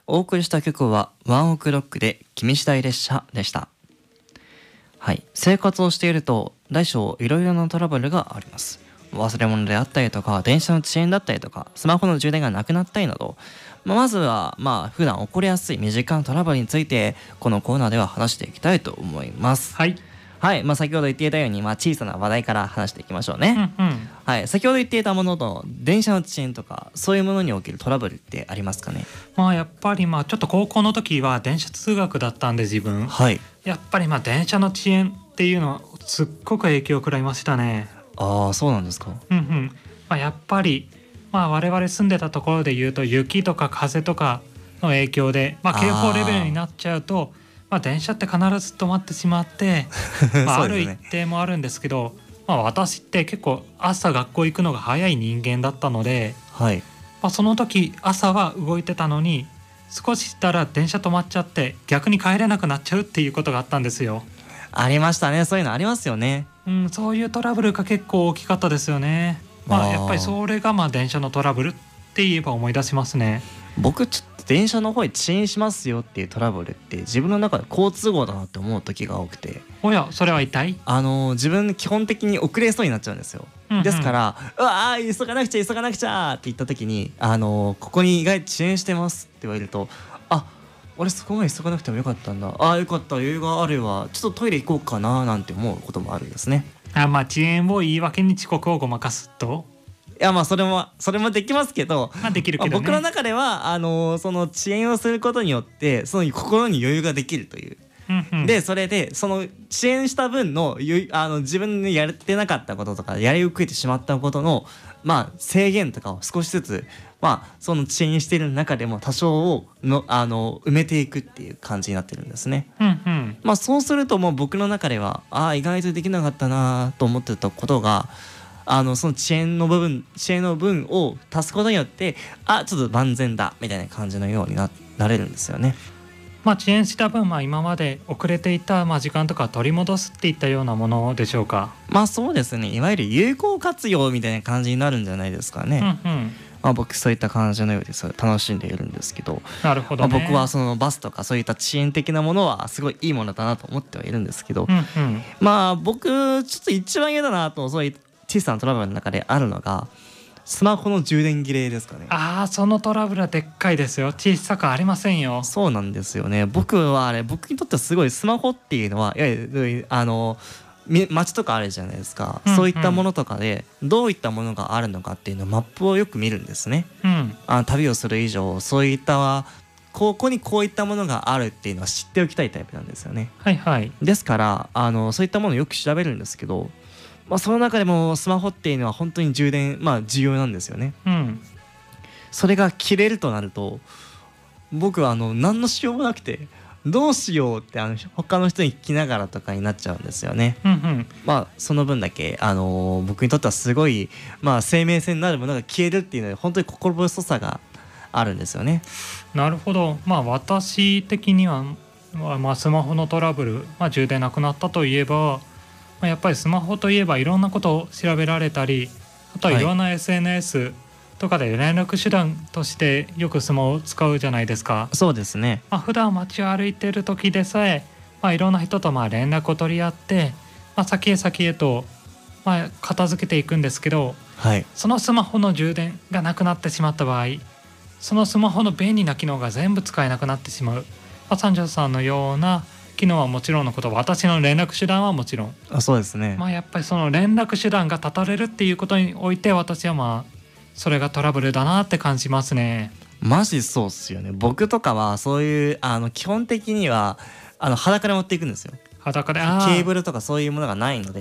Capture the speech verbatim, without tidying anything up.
お送りした曲はワンオクロックで君次第列車でした。はい、生活をしていると大小いろいろなトラブルがあります。忘れ物であったりとか、電車の遅延だったりとか、スマホの充電がなくなったりなど、まあ、まずはまあ普段起こりやすい身近なトラブルについてこのコーナーでは話していきたいと思います。 はいはい、まあ、先ほど言っていたように、まあ、小さな話題から話していきましょうね。 うんうんはい、先ほど言っていたものの電車の遅延とかそういうものに起きるトラブルってありますかね。 まあやっぱりまあちょっと高校の時は電車通学だったんで自分、 はい。 やっぱりまあ電車の遅延っていうのはすっごく影響を食らいましたね。 ああ、そうなんですか。 うんうんまあ、やっぱりまあ我々住んでたところで言うと雪とか風とかの影響で、まあ、警報レベルになっちゃうとまあ、電車って必ず止まってしまって、まあ、ある一定もあるんですけど、まあ、私って結構朝学校行くのが早い人間だったので、 はい。 まあ、その時朝は動いてたのに少ししたら電車止まっちゃって逆に帰れなくなっちゃうっていうことがあったんですよ。 ありましたね。そういうのありますよね。 うん、そういうトラブルが結構大きかったですよね。まあ、 あーやっぱりそれがまあ電車のトラブルって言えば思い出しますね。 僕ちょっと電車の方に遅延しますよっていうトラブルって自分の中で好都合だなって思う時が多くて、 おやそれは一体。 あのー自分基本的に遅れそうになっちゃうんですよ。 うんうんですから「うわー急がなくちゃ急がなくちゃ」って言った時に、あのーここに意外と遅延してますって言われると、あ、俺そこまで急がなくてもよかったんだ、あーよかった、余裕があるわ、ちょっとトイレ行こうかななんて思うこともあるんですね。 あまあ遅延を言い訳に遅刻をごまかすと、 いや、まあそれもそれもできますけど、 まあ、できるけどね、 まあ僕の中ではあのーその遅延をすることによってその心に余裕ができるという、 うんうん、 でそれでその遅延した分のゆあの自分でやれてなかったこととかやり遅れてしまったことの、まあ、制限とかを少しずつ、まあ、その遅延している中でも多少をのあの埋めていくっていう感じになってるんですね。 うんうんまあ、そうするともう僕の中ではああ意外とできなかったなと思ってたことが、あのその遅延の部分遅延の分を足すことによってあちょっと万全だみたいな感じのように な, なれるんですよね。 まあ、遅延した分、まあ、今まで遅れていたまあ時間とか取り戻すっていったようなものでしょうか。 まあそうですね、いわゆる有効活用みたいな感じになるんじゃないですかね。 うんうん、 まあ、僕そういった感じのようでそれ楽しんでいるんですけど、 なるほどね。 まあ、僕はそのバスとかそういった遅延的なものはすごいいいものだなと思ってはいるんですけど、 うんうん、 まあ僕ちょっと一番嫌だなとそういう小さなトラブルの中であるのがスマホの充電切れですかね。 ああそのトラブルはでっかいですよ。小さくありませんよ。 そうなんですよね。僕はあれ僕にとってはすごいスマホっていうのはいわゆるあのみ街とかあるじゃないですか、 うんうん、 そういったものとかでどういったものがあるのかっていうのマップをよく見るんですね。 うんあの旅をする以上そういったここにこういったものがあるっていうのは知っておきたいタイプなんですよね。 はいはい。 ですからあのそういったものをよく調べるんですけど、まあ、その中でもスマホっていうのは本当に充電まあ重要なんですよね。 うんそれが切れるとなると僕はあの何のしようもなくてどうしようってあの他の人に聞きながらとかになっちゃうんですよね。 うんうん、 まあその分だけ、あのー僕にとってはすごい、まあ、生命線になるものが消えるっていうので本当に心細さがあるんですよね。 なるほど。まあ私的には、まあ、まあスマホのトラブル、まあ、充電なくなったといえば、まあ、やっぱりスマホといえばいろんなことを調べられたり、あとはいろんな エスエヌエス とかで連絡手段としてよくスマホを使うじゃないですか。 そうですね。 まあ、普段街を歩いてる時でさえ、まあ、いろんな人とまあ連絡を取り合って、まあ、先へ先へとまあ片付けていくんですけど、 はい。 そのスマホの充電がなくなってしまった場合、そのスマホの便利な機能が全部使えなくなってしまう、まあ、三条さんのような機能はもちろんのこと、私の連絡手段はもちろん、 あ、そうですね。 まあ、やっぱりその連絡手段が断たれるっていうことにおいて私はまあそれがトラブルだなって感じますね。 マジそうっすよね。僕とかはそういうあの基本的にはあの裸で持っていくんですよ。 裸であケーブルとかそういうものがないので